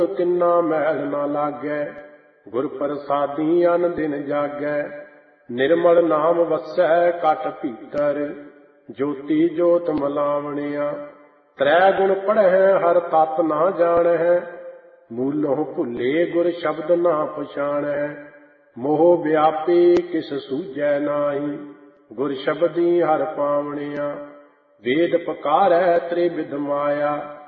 तिन्ना महल न लागै, गुर प्रसादी अन दिन जागै। निर्मल नाम वसै कट भीतर, ज्योति जोत मलावणिया। त्रै गुण पढ़ै हर तत ना जानै, मूलों भुले गुर शब्द ना पछाणै। मोह व्यापी किस सूझै नाही, गुर शब्दी हर पावणिया। वेद पकारै त्रिविध माया,